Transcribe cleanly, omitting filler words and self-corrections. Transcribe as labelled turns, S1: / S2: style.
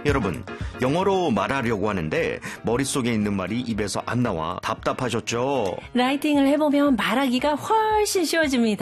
S1: 여러분, 영어로 말하려고 하는데 머릿속에 있는 말이 입에서 안 나와 답답하셨죠?
S2: 라이팅을 해보면 말하기가 훨씬 쉬워집니다.